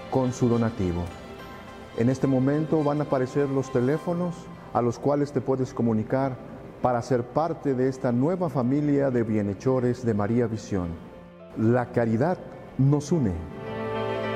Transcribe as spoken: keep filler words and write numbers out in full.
con su donativo. En este momento van a aparecer los teléfonos a los cuales te puedes comunicar para ser parte de esta nueva familia de bienhechores de María Visión. La caridad nos une.